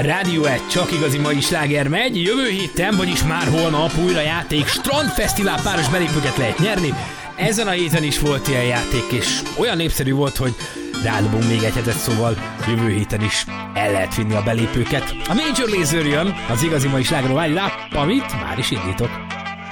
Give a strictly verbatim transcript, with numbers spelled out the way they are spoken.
Rádió egy csak igazi mai sláger megy. Jövő héten, vagyis már holnap újra játék Strandfesztivál páros belépőket lehet nyerni. Ezen a héten is volt ilyen játék, és olyan népszerű volt, hogy rádobunk még egy hetet, szóval jövő héten is el lehet vinni a belépőket. A Major Lazer jön, az igazi mai slágerról várj rá, amit már is indítok.